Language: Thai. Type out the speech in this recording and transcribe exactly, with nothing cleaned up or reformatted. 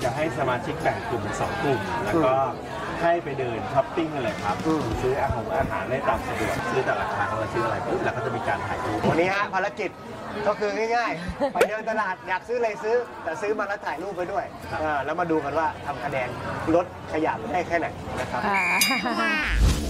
จะให้สมาชิกแบ่งกลุ่มเป็นสองกลุ่มแล้วก็ให้ไปเดินช้อปปิ้งกันเลยครับซื้ออาหารอาหารได้ตามสะดวกซื้อแต่ละครั้งเราซื้ออะไรปุ๊บแล้วก็จะมีการถ่ายรูปวันนี้ฮะภารกิจก็คือง่ายๆ ไปเดินตลาดอยากซื้ออะไรซื้อแต่ซื้อมาแล้วถ่ายรูปไปด้วยแล้วมาดูกันว่าทำคะแนนลดขยะได้แค่ไหนนะครับ